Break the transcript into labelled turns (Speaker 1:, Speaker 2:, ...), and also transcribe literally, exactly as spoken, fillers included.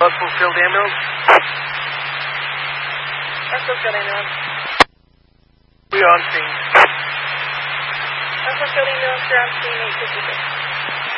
Speaker 1: Fulfilled ambulance?
Speaker 2: Fulfilled ambulance.
Speaker 1: We are on scene.
Speaker 2: Fulfilled ambulance, you're on scene eight fifty-six.